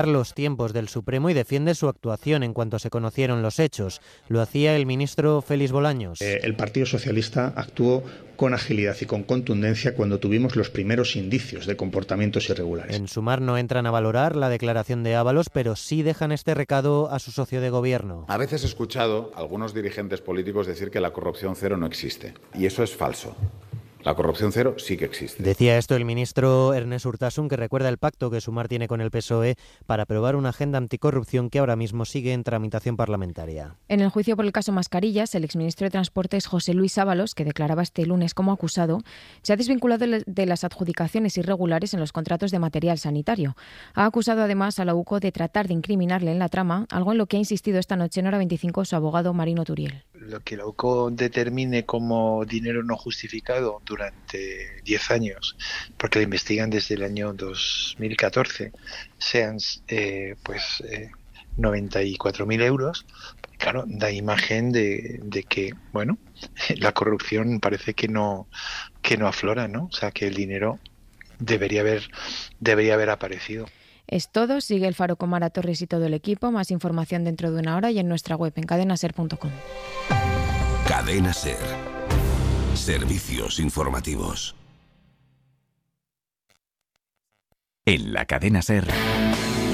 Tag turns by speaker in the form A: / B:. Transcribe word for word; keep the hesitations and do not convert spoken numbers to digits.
A: los tiempos del Supremo y defiende su actuación en cuanto se conocieron los hechos. Lo hacía el ministro Félix Bolaños.
B: Eh, el Partido Socialista actuó con agilidad y con contundencia cuando tuvimos los primeros indicios de comportamientos irregulares.
A: En Sumar no entran a valorar la declaración de Ábalos, pero sí dejan este recado a su socio de gobierno.
C: A veces he escuchado a algunos dirigentes políticos decir que la corrupción cero no existe, y eso es falso. La corrupción cero sí que existe.
A: Decía esto el ministro Ernest Urtasun, que recuerda el pacto que Sumar tiene con el P S O E para aprobar una agenda anticorrupción que ahora mismo sigue en tramitación parlamentaria.
D: En el juicio por el caso Mascarillas, el exministro de Transportes José Luis Ábalos, que declaraba este lunes como acusado, se ha desvinculado de las adjudicaciones irregulares en los contratos de material sanitario. Ha acusado además a la U C O de tratar de incriminarle en la trama, algo en lo que ha insistido esta noche en Hora veinticinco su abogado Marino Turiel.
E: Lo que la U C O determine como dinero no justificado durante diez años, porque la investigan desde el año dos mil catorce, sean eh, pues eh, noventa y cuatro mil euros, claro, da imagen de, de que, bueno, la corrupción parece que no que no aflora, ¿no? O sea, que el dinero debería haber debería haber aparecido.
D: Es todo. Sigue el Faro con Mara Torres y todo el equipo. Más información dentro de una hora y en nuestra web en cadena ser punto com.
F: Cadena Ser. Servicios informativos.
G: En la Cadena Ser.